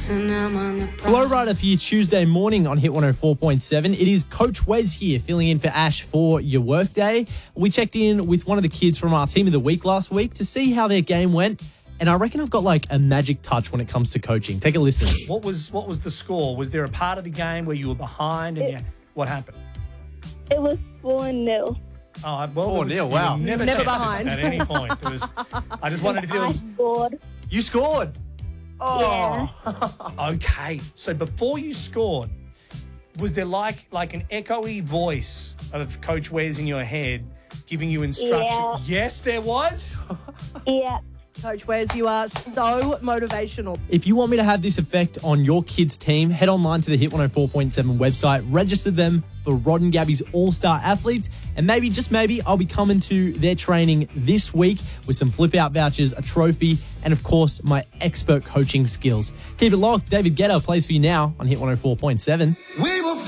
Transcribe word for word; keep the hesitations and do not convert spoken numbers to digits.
Flow Rider for you Tuesday morning on Hit one oh four point seven. It is Coach Wes here filling in for Ash for your workday. We checked in with one of the kids from our team of the week last week to see how their game went. And I reckon I've got like a magic touch when it comes to coaching. Take a listen. What was what was the score? Was there a part of the game where you were behind and It- you, what happened? It was four nil. Oh, well, four there was- nil, you wow. were Never, Never tested behind. at any point. There was, I just wondered if there I was... scored. You scored. Yeah. Okay, so before you scored, was there like like an echoey voice of Coach Wes in your head giving you instruction? Yeah. Yes, there was. Yeah. Coach Wes, you are so motivational. If you want me to have this effect on your kids' team, head online to the Hit one oh four point seven website, register them for Rod and Gabby's All-Star Athletes, and maybe, just maybe, I'll be coming to their training this week with some flip-out vouchers, a trophy, and, of course, my expert coaching skills. Keep it locked. David Guetta plays for you now on Hit one oh four point seven. We will